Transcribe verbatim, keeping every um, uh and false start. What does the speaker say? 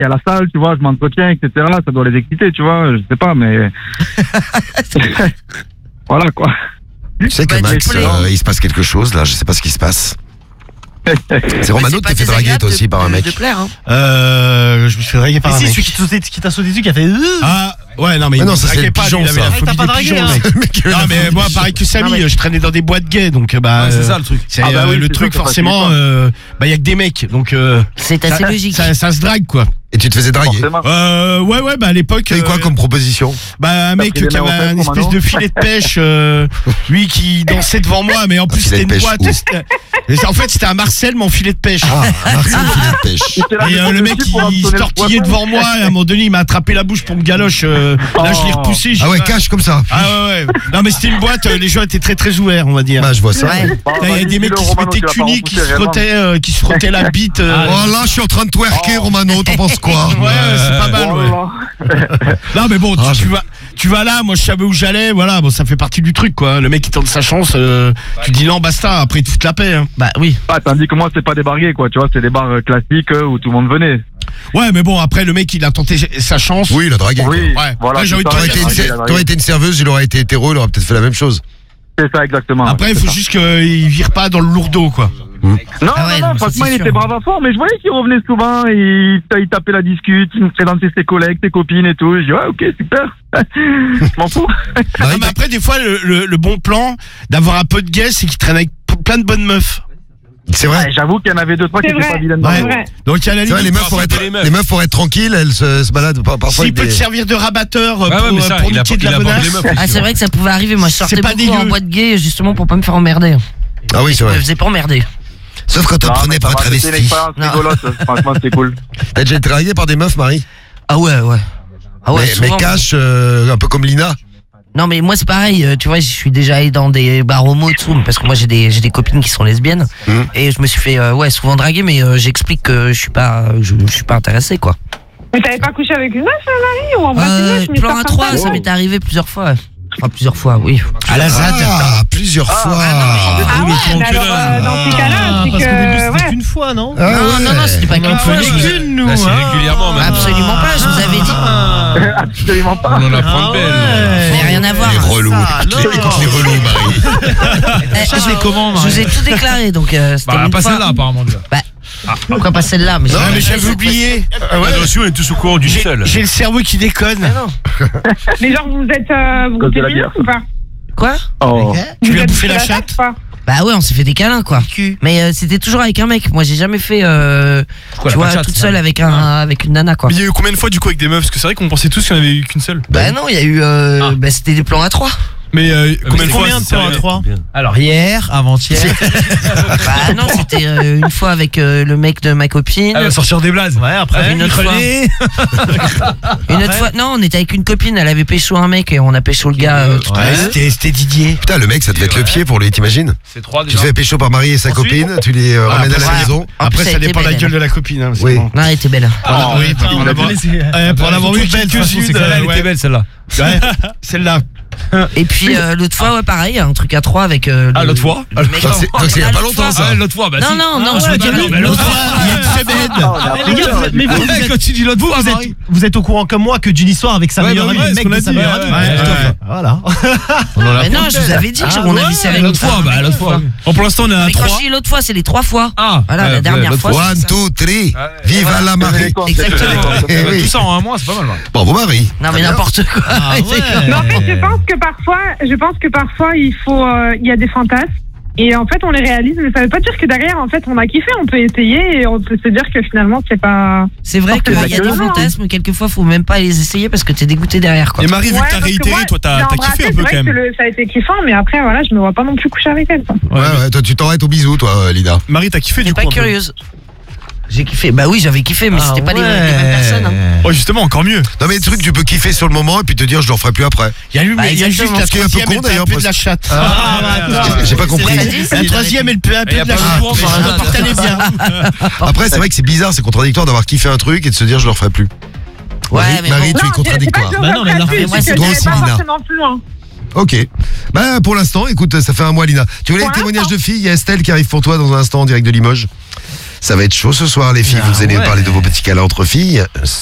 et à la salle, tu vois, je m'entretiens, et cetera. Ça doit les exciter, tu vois, je sais pas, mais... Voilà, quoi. Tu sais que Bah, Max, tu plais. euh, il se passe quelque chose là, je sais pas ce qui se passe. C'est Romano qui t'es fait draguer toi aussi par un mec. De plaire, hein. Euh, je me suis fait draguer par Et un si, mec. celui qui t'a sauté, qui t'a sauté dessus, qui a fait. Ah, ouais, non, mais Ah il non, me ça, c'est draguait le pas, pigeon, lui, il avait ça. la phobie Ah, t'as des pas dragué, pigeons, hein. mec. Le mec, il avait Non, la mais phobie moi, des pareil que Non, Samy, mais- je traînais dans des boîtes gays, donc bah, Ouais, c'est euh, ça le truc. c'est Ah bah euh, oui, le c'est truc sûr, ça forcément, facilite euh, bah il y a que des mecs, donc euh, C'est ça, assez logique. ça, ça se drague quoi. Et tu te faisais draguer. Forcément. Euh, ouais, ouais, bah à l'époque. T'as eu quoi euh, comme proposition? Bah un mec pris les qui mains avait en un fesses, espèce Romano de filet de pêche, euh, lui qui dansait devant moi, mais en plus filet c'était de une pêche, boîte. où c'était- et en fait c'était un Marcel, mon filet de pêche. Ah, Marcel, filet de pêche. J'étais là, Et euh, j'étais le mec dessus pour il abandonner se le tortillait poisson. devant moi et à un moment donné il m'a attrapé la bouche pour me galoche. euh, Là je l'ai Oh. repoussé. j'ai Ah ouais, pas- cash comme ça. Ah ouais ouais. Non mais c'était une boîte, euh, les gens étaient très très ouverts on va dire. Bah, je vois ça. Ouais. Oh, Là, il y a vas-y, des mecs dis-le, qui se Romano, mettaient tu vas pas cuni, qui se repousser, réellement. frottaient, euh, qui se frottaient la bite. euh. Oh là, je suis en train de twerker, Romano, t'en penses quoi? Ouais, c'est pas mal. Oh Ouais. là là. Non mais bon, tu, Ah, tu je- vas, tu vas là, moi je savais où j'allais, voilà, bon ça fait partie du truc quoi. Le mec qui tente sa chance, euh, tu dis non basta, après il te fout la paix. Hein. Bah oui. Ah, tandis que moi, c'est pas des bars gays, quoi, tu vois, c'est des bars euh, classiques euh, où tout le monde venait. Ouais mais bon après le mec il a tenté sa chance. Oui, il a dragué. quoi. Oui, Ouais. voilà. Là, j'ai c'est envie de ça, T'aurais te été, il une a dragué, il a ser- dragué. t'aurais été une serveuse, il aurait été hétéro, il aurait peut-être fait la même chose. C'est ça, exactement. Après il ouais, faut c'est ça. juste qu'il vire pas dans le lourdeau quoi. Non, Ah ouais, non, non, non, ça, franchement, c'est il sûr. était brave à fort, mais je voyais qu'il revenait souvent, il, il tapait la discute, il me présentait ses collègues, ses copines et tout. Je dis, ouais, ok, super. Je m'en fous. Non, mais après des fois le, le, le bon plan d'avoir un peu de gay c'est qu'il traîne avec p- plein de bonnes meufs. C'est vrai. Ouais, j'avoue qu'il y en avait deux, trois qui C'est étaient vrai. pas vilaines. Ouais. dans le- Donc à la C'est vrai, limite, les meufs pour être, les meufs. les meufs pour être tranquilles, elles se, se baladent par- parfois s'il avec peut te des... servir de rabatteur euh, Ouais, pour, ouais, mais ça, pour il a niquer pas- de la il a pas bonasse. les meufs. Ah, c'est vrai que ça pouvait arriver. Moi, je sortais C'est pas beaucoup en dégueu. boîte gay justement pour pas me faire emmerder. Ah oui, c'est Je me vrai. faisais pas emmerder. Sauf quand on Non, te prenait mais pour ça un va, c'était une travesti. expérience Non. rigolote, franchement, c'était cool. T'as déjà été dragué par des meufs, Marie? Ah ouais, ouais. Ah ouais, mais, mais souvent. cash, euh, un peu comme Lina. Non mais moi c'est pareil, euh, tu vois, je suis déjà allé dans des bars homo et tout, parce que moi j'ai des j'ai des copines qui sont lesbiennes Mhm. et je me suis fait euh, ouais souvent draguer, mais euh, j'explique que je suis pas je, je suis pas intéressé quoi. Mais t'avais pas couché avec une meuf, hein, Marie, ou en boîte de Euh, nuit, une plan histoire à comme trois, ça ça m'est arrivé plusieurs fois. Enfin plusieurs fois, oui. À la Z A D. Ah, plusieurs fois. Ah ouais, mais alors euh, dans ces cas-là, Ah, c'est parce qu'au début, que c'était ouais. qu'une fois, non? Ah non, ouais. non non c'était pas qu'une fois. connaît je vous ai- qu'une, nous. Là, c'est hein. régulièrement maintenant. Absolument pas, je vous avais dit. Ah. Absolument pas. On en apprend Ah de belles. ouais. Mais rien à voir. Les relous. Ça, Écoute les, alors. écoute les relous, Marie. Eh, Ça, je- c'est comment, Je vous ai Marie tout déclaré donc euh, c'était Bah, une pas fois. celle-là, apparemment, déjà. Bah, pourquoi pas celle-là mais Non c'est- mais j'avais c'est- oublié. Ah ouais, on est tous au courant d'une J'ai seule. j'ai le cerveau qui déconne. Mais non. Mais genre vous êtes euh, vous Cause de êtes la féministe bière. ou pas? Quoi? Oh. Tu Vous lui as êtes bouffé sur la tête chatte ou pas? Bah ouais, on s'est fait des câlins quoi. Mais euh, c'était toujours avec un mec. Moi j'ai jamais fait euh, Pourquoi tu la vois patate, toute ça seule avec un avec une nana quoi. Mais il y a eu combien de fois du coup avec des meufs? Parce que c'est vrai qu'on pensait tous qu'il n'y en avait eu qu'une seule. Bah non, il y a eu euh, Ah. bah c'était des plans à trois. Mais euh, combien de fois Combien de c'est temps à arrivé trois? Alors, hier, avant-hier. Bah non, c'était euh, une fois avec euh, le mec de ma copine. Elle va sortir des blazes. Ouais, après, Une autre fois. crevé. Une autre fois, non, on était avec une copine, elle avait pécho un mec et on a pécho le gars. euh, tout- Ouais, c'était c'était Didier. Putain, le mec, ça devait être le pied pour lui, t'imagines? C'est trois Tu te déjà. fais pécho par Marie et sa Ensuite, copine, tu les euh, Ah, ramènes à après, la ouais. maison. En Après plus, ça elle était dépend de la belle, gueule elle. de la copine. hein, c'est Oui. bon. Non, elle était belle. Ah, oui, pour en avoir- euh, pour en avoir eu Belle, de toute façon, quelques-unes. c'est Celle-là, elle euh, était ouais. belle, celle-là. Ouais, celle-là. Et puis euh, l'autre fois, ouais, pareil, un truc à trois avec. euh, Ah, le- l'autre fois le mec- Donc c'est donc c'est il y a Ah, pas l'autre longtemps, fois. ça. Ah, l'autre fois, bah Non, si. non, non, Ah je ouais, veux dire. bah non, le- mais L'autre l'autre fois, il y a une semaine. Les gars, vous êtes- mais vous, vous Ouais, êtes- quand tu dis l'autre vous, fois, vous Marie. êtes, vous êtes au courant comme moi que d'une histoire avec sa Ouais, meilleure bah amie, oui, le ouais, mec ce qu'on de a sa dit, meilleure ouais, amie. ouais, Ouais, ouais. Voilà. On en Mais apprend non, de je vous belles. avais dit que Ah on ouais, avait serré L'autre fois, bah l'autre fois. Bon, pour l'instant, on est à Mais quand trois. je dis l'autre fois, c'est les trois fois. Ah, Voilà, ouais, la ouais, dernière l'autre fois. One, c'est ça. two, three. Ouais. Viva la Marie. Exactement. Eh oui. Tout ça en un mois, c'est pas mal. ouais. Bravo, Marie. Non, mais Très bien. n'importe quoi. Ah ouais. Mais en fait, je pense que parfois, je pense que parfois il faut, euh, il y a des fantasmes et en fait on les réalise, mais ça veut pas dire que derrière en fait on a kiffé, on peut essayer et on peut se dire que finalement c'est pas. C'est vrai qu'il y a des Exactement. fantasmes, quelquefois faut même pas les essayer parce que t'es dégoûté derrière quoi. Et Marie, vu Ouais, que t'as parce que réitéré, moi, toi, t'as j'ai t'as embrassé, kiffé un c'est peu vrai quand que même. le- ça a été kiffant, mais après voilà, je me vois pas non plus coucher avec elle. quoi. Ouais, ouais, toi, tu t'arrêtes au bisou, toi, euh, Lida. Marie, t'as kiffé T'es du coup pas un peu. curieuse. J'ai kiffé. Bah oui, j'avais kiffé, mais Ah c'était pas les, les ouais. mêmes personnes. hein. Oh, justement, encore mieux. Non, mais le truc, tu peux kiffer sur le moment et puis te dire, je le referai plus après. Il y a, eu, Bah, mais il y a juste exactement. la Ce qui est un peu troisième, con, elle peut d'ailleurs, un peu de parce- la chatte. J'ai- J'ai pas compris. C'est dit, La troisième, elle peut un Il peu y a de la pas chatte. de point, Mais voilà. je t'allais bien. Après, c'est vrai que c'est bizarre, c'est contradictoire d'avoir kiffé un truc et de se dire, je le referai plus. Ouais, Marie, mais Marie, bon. tu es Non, c'est pas contradictoire. que je Bah non, mais referais non, plus, mais moi, c'est c'est que toi j'irai aussi, pas Lina. forcément plus loin. Ok. Bah, pour l'instant, écoute, ça fait un mois, Lina. Tu voulais Pour le témoignage l'instant. de filles? Il y a Estelle qui arrive pour toi dans un instant en direct de Limoges. Ça va être chaud ce soir, les filles. Ah Vous allez ouais. nous parler de vos petits câlins entre filles.